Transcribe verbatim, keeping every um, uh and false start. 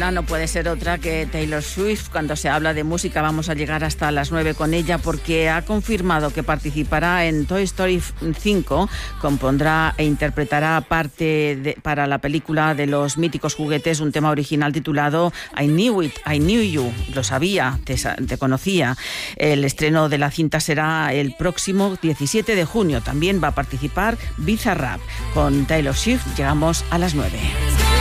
buena no puede ser otra que Taylor Swift. Cuando se habla de música vamos a llegar hasta las nueve con ella, porque ha confirmado que participará en Toy Story cinco, compondrá e interpretará parte de, para la película de los míticos juguetes, un tema original titulado I Knew It, I Knew You, lo sabía, te, te conocía. El estreno de la cinta será el próximo diecisiete de junio. También va a participar Bizarrap. Con Taylor Swift llegamos a las nueve.